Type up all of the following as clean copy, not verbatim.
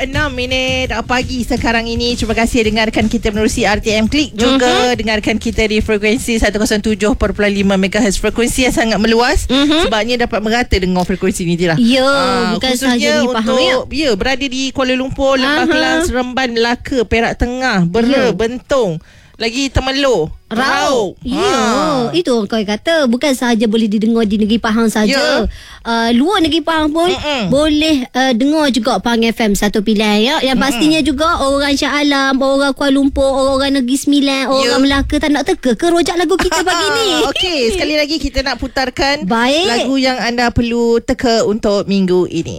6 pagi sekarang ini. Terima kasih dengarkan kita menerusi RTM Klik. Juga dengarkan kita di frekuensi 107.5 MHz. Frekuensi yang sangat meluas. Sebabnya dapat merata dengan frekuensi ni Tira. Bukan sahaja untuk berada di Kuala Lumpur, Lembah Kelang, Seremban, Melaka, Perak Tengah, Bera, Bentong, lagi Temerloh, Raub. Itu orang kau kata bukan sahaja boleh didengar di Negeri Pahang saja. Luar Negeri Pahang pun boleh dengar juga Pahang FM, satu pilihan ya. Yang pastinya juga orang Shah Alam, orang Kuala Lumpur, orang Negeri Sembilan, orang Melaka tak nak teka ke rojak lagu kita pagi ni. Okey, sekali lagi kita nak putarkan lagu yang anda perlu teka untuk minggu ini.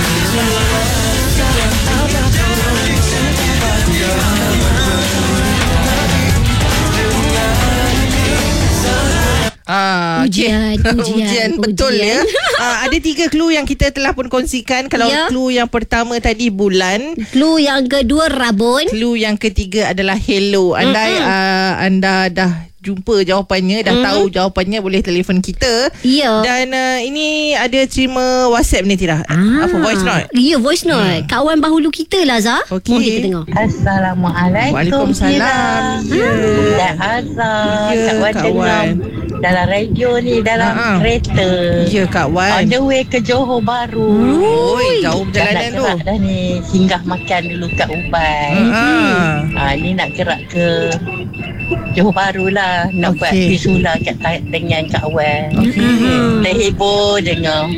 Ujian betul ya. Ada 3 clue yang kita telah pun kongsikan. Kalau clue yang pertama tadi bulan, clue yang kedua rabun, clue yang ketiga adalah hello. Andai anda dah jumpa jawapannya, dah tahu jawapannya, boleh telefon kita. Dan ini ada terima WhatsApp ni Tira. Apa voice note? Voice note. Kawan bahulu kita lah Zah. Mohon kita dengar. Assalamualaikum. Waalaikumsalam. Dan Azhar, kawan dalam radio ni, dalam kereta. Ya kawan. On the way ke Johor Bahru. Jauh perjalanan tu. Dah ni singgah makan dulu kat Ubay. Ni nak gerak ke Johor Bahru lah. Nak buat pisula dengan kawan. Terhibur dengar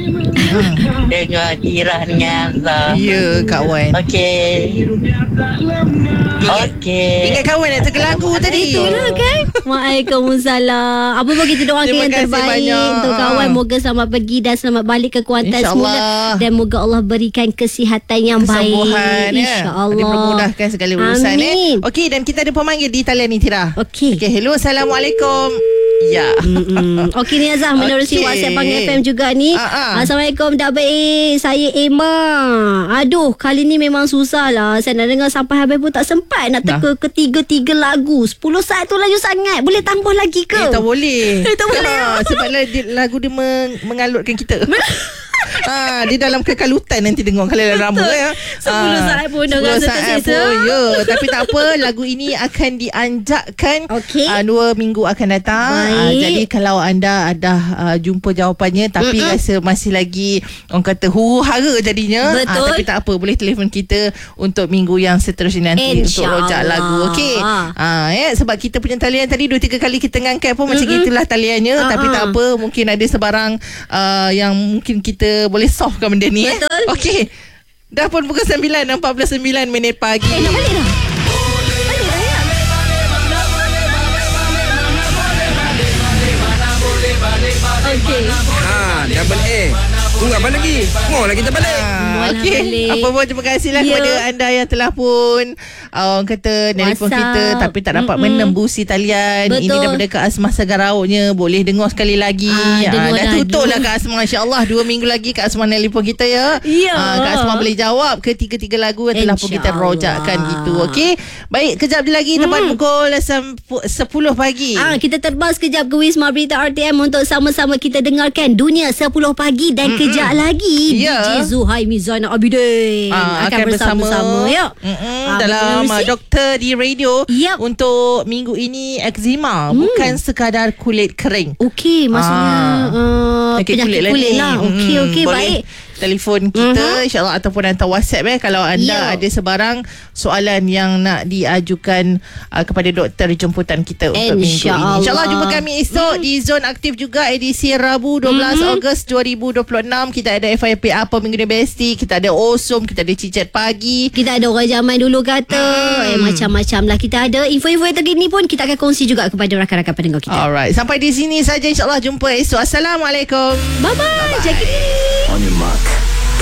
Tira dengan Azhar. Ya kawan. Okey. Ingat kawan nak teka lagu tadi. Itulah kan. Waalaikumsalam. Apa pun kita doakan yang terbaik untuk kawan. Moga selamat pergi dan selamat balik ke Kuantan semula. Dan moga Allah berikan kesihatan yang baik. Kesembuhan. InsyaAllah. Dipermudahkan segala urusan. Okey, dan kita ada pemanggil di talian ni Tira. Okey, hello, Assalamualaikum. Ya. Okey ni Azhar menerusi WhatsApp Pahang FM juga ni. Assalamualaikum, dah baik. Saya Emma. Aduh, kali ni memang susah lah. Saya nak dengar sampai habis pun tak sempat nak teka ketiga-tiga lagu. 10 saat tu laju sangat. Boleh tambah lagi ke? Tak boleh. Tak boleh. Sebab lagu dia mengalutkan kita. Dia dalam kekalutan nanti dengar kalau lama ya. 10 saat pun dah rasa tersisa. Tapi tak apa, lagu ini akan dianjakkan 2 minggu akan datang. Jadi kalau anda dah jumpa jawapannya tapi rasa masih lagi orang kata huru-hara jadinya, tapi tak apa, boleh telefon kita untuk minggu yang seterusnya nanti untuk rojak lagu. Okey. Sebab kita punya talian tadi 2-3 kali kita ngangkat pun macam itulah taliannya. Tapi tak apa, mungkin ada sebarang yang mungkin kita boleh solvekan benda ni. Betul. Okey. Dah pun pukul 9:49 pagi. Nak balik dah. Okey. Double A. Tunggu apa lagi? Mau lagi kita balik. Okey. Apa pun terima kasihlah kepada anda yang telah pun orang kata telefon kita tapi tak dapat menembusi talian. Ini daripada Kak Asmah Segarautnya. Boleh dengar sekali lagi. Dah tutup lah Kak Asmah. InsyaAllah 2 minggu lagi Kak Asmah telefon kita ya. Kak Asmah boleh jawab ketiga-tiga lagu yang telah pun kita rojakkan gitu. Okey. Baik, kejap je lagi tepat pukul 10 pagi. Kita terbang sekejap ke Wisma Berita RTM untuk sama-sama kita dengarkan Dunia 10 pagi. Dan kejap lagi DJ Zuhaimi Zainal Abidin akan bersama-sama dalam Doktor di Radio untuk minggu ini. Eczema bukan sekadar kulit kering. Okey, maksudnya penyakit kulit lah. Okey, baik. Telefon kita insyaAllah ataupun hantar WhatsApp kalau anda ada sebarang soalan yang nak diajukan kepada doktor jemputan kita untuk minggu ini. InsyaAllah jumpa kami esok di Zon Aktif juga edisi Rabu 12 Ogos 2026. Kita ada FYP apa minggu ni besti. Kita ada Osum, kita ada Cicet Pagi, kita ada orang zaman dulu kata macam-macam lah. Kita ada info-info yang terkini pun kita akan kongsi juga kepada rakan-rakan pendengar kita. Alright, sampai di sini saja insyaAllah. Jumpa esok. Assalamualaikum. Bye-bye. Jaga diri. On your mark.